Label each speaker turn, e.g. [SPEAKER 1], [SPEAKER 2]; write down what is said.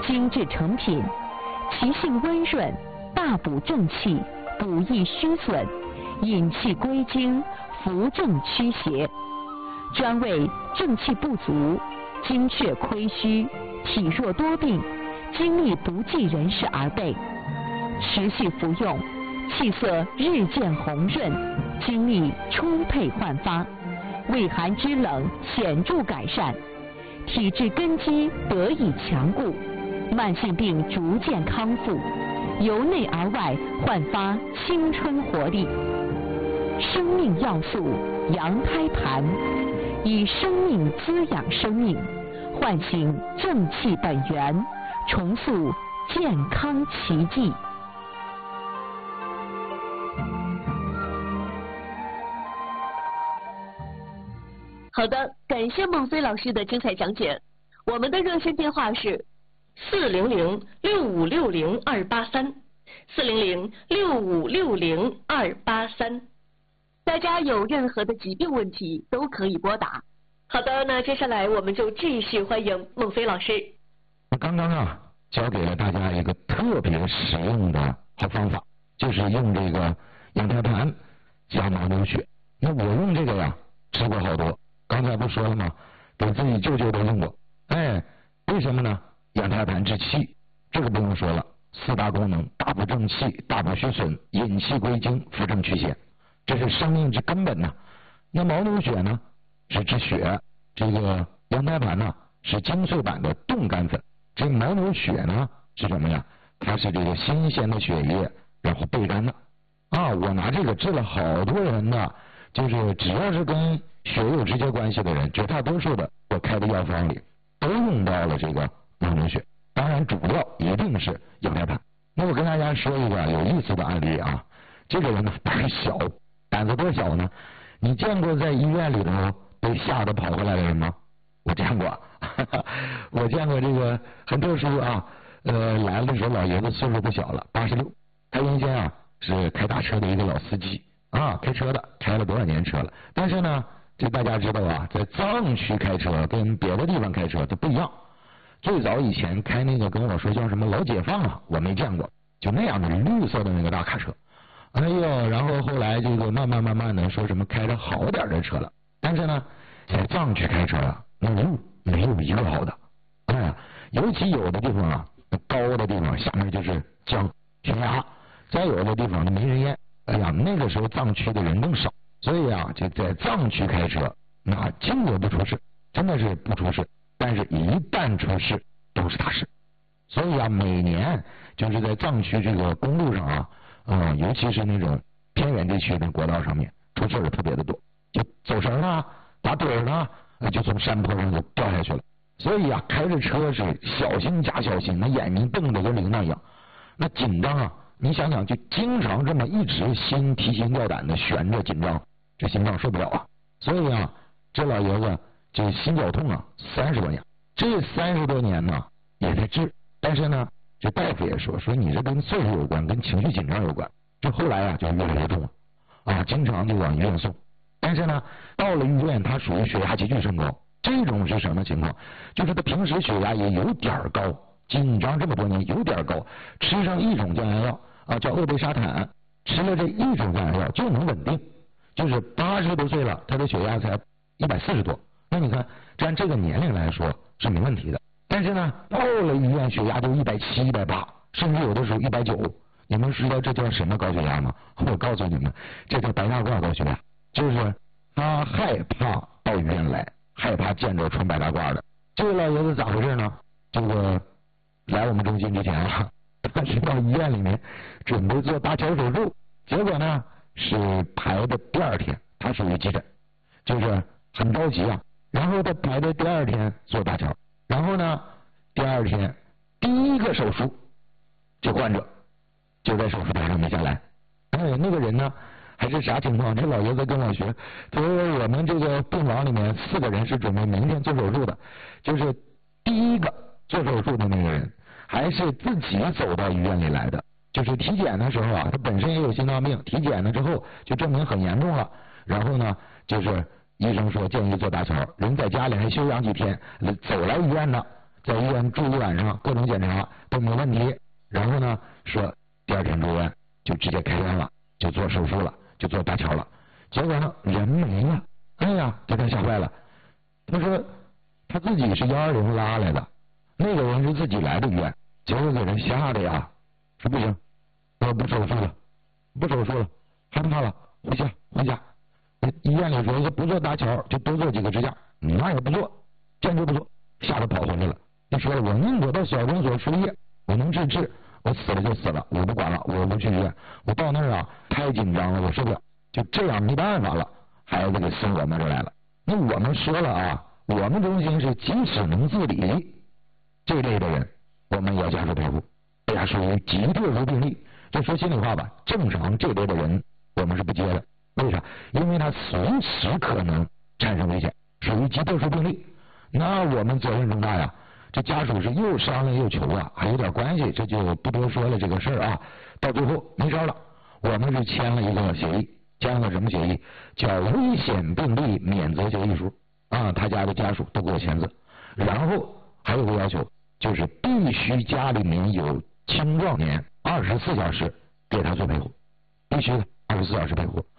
[SPEAKER 1] 精制成品，其性温润，大补正气，补益虚损，引气归经，扶正驱邪，专为正气不足、精血亏虚、体弱多病、精力不济人士而备。持续服用，气色日渐红润，精力充沛焕发，胃寒肢冷显著改善，体质根基得以强固，慢性病逐渐康复，由内而外焕发青春活力。生命要素羊胎盘，以生命滋养生命，唤醒正气本源，重塑健康奇迹。
[SPEAKER 2] 好的，感谢孟飞老师的精彩讲解。我们的热线电话是400-6560-283，400-6560-283。大家有任何的疾病问题都可以拨打。好的，那接下来我们就继续欢迎孟飞老师。
[SPEAKER 3] 刚刚教给了大家一个特别实用的好方法，就是用这个羊胎盘加牦牛血。那我用这个呀，吃过好多。刚才不说了吗？给自己舅舅都用过。为什么呢？羊胎盘治气，这个不用说了，4大功能：大补正气，大补虚损，引气归经，扶正驱邪，这是生命之根本呐。那牦牛血呢，是治血，这个羊胎盘呢是精粹版的冻干粉。这牦牛血呢是什么呀？它是这个新鲜的血液，然后焙干的。我拿这个治了好多人呢，就是只要是跟血有直接关系的人，绝大多数的我开的药方里都用到了这个牦牛血，当然主料一定是羊胎盘。那我跟大家说一个有意思的案例啊，这个人呢胆小，胆子多小呢？你见过在医院里头被吓得跑回来的人吗？我见过，我见过这个很特殊啊。来了的时候老爷子岁数不小了，86，他原先是开大车的一个老司机开车的，开了多少年车了。但是呢，这大家知道在藏区开车跟别的地方开车它不一样。最早以前开那个跟我说叫什么老解放我没见过，就那样的绿色的那个大卡车。然后后来这个慢慢的说什么开着好点的车了。但是呢，在藏区开车那路没有一个好的。尤其有的地方高的地方下面就是江悬崖，再有的地方就没人烟。那个时候藏区的人更少，所以就在藏区开车，那经过不出事，真的是不出事，但是一旦出事都是大事。所以每年就是在藏区这个公路上尤其是那种偏远地区的国道上面出事的特别的多，就走神了，打盹了，就从山坡上就掉下去了。所以开着车是小心加小心，那眼睛瞪得跟铃铛一样，那紧张你想想，就经常这么一直心提心吊胆的悬着，紧张，这心脏受不了所以这老爷子这心绞痛30多年，这30多年呢也在治，但是呢，这大夫也说你这跟岁数有关，跟情绪紧张有关。这后来就越来越重了经常就往医院送。但是呢，到了医院他属于血压急剧升高，这种是什么情况？就是他平时血压也有点高，紧张这么多年有点高，吃上一种降压药叫鄂贝沙坦，吃了这一种降压药就能稳定，就是80多岁了，他的血压才140多。那你看，按这个年龄来说是没问题的。但是呢，到了医院血压就170、180，甚至有的时候190。你们知道这叫什么高血压吗？我告诉你们，这叫白大褂高血压，就是他害怕到医院来，害怕见着穿白大褂的。这个老爷子咋回事呢？这个来我们中心之前他是到医院里面准备做搭桥手术，结果呢是排的第2天，他属于急诊，就是很着急然后他排的第2天做搭桥，然后呢第2天第一个手术，这患者就在手术台上没下来。那个人呢还是啥情况？这老爷子跟我学，他说我们这个病房里面4个人是准备明天做手术的，就是第一个做手术的那个人还是自己走到医院里来的，就是体检的时候他本身也有心脏病，体检了之后就证明很严重了，然后呢就是医生说建议做搭桥，人在家里还休养几天，走来医院呢， 在医院住一晚上，各种检查都没问题，然后呢说第二天住院就直接开院了，就做手术了，就做搭桥了，结果呢人没了，哎呀给他吓坏了。他说他自己是120拉来的，那个人是自己来的医院，结果给人吓的呀，说不行，我不手术了，不手术了，害怕了，回家。医院里说不做搭桥就多做几个支架，那也不做，坚决不做，吓得跑回来了。你说了，我宁可到小诊所输液，我能治，我死了就死了，我不管了，我不去医院。我到那儿啊太紧张了，我受不了，就这样没办法了，孩子给送我们这儿来了。那我们说了啊，我们中心是即使能自理这类的人，我们也要家属陪护。哎呀，属于极特殊病例，就说心里话吧，正常这类的人我们是不接的。为啥？因为他随时可能产生危险，属于极特殊病例，那我们责任重大呀。这家属是又商量又求啊，还有点关系，这就不多说了这个事儿啊。到最后没事了，我们是签了一个协议，签了个什么协议？叫危险病例免责协议书啊，他家的家属都给我签字。然后还有个要求，就是必须家里面有青壮年24小时给他做陪护，必须的24小时陪护。